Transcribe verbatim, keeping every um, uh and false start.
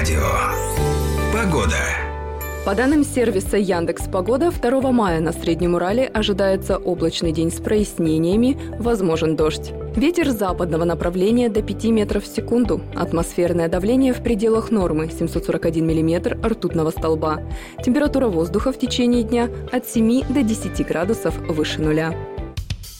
радио. Погода. По данным сервиса Яндекс.Погода, второго мая на Среднем Урале ожидается облачный день с прояснениями, возможен дождь. Ветер западного направления до пяти метров в секунду. Атмосферное давление в пределах нормы – семьсот сорок один миллиметр ртутного столба. Температура воздуха в течение дня от семи до десяти градусов выше нуля.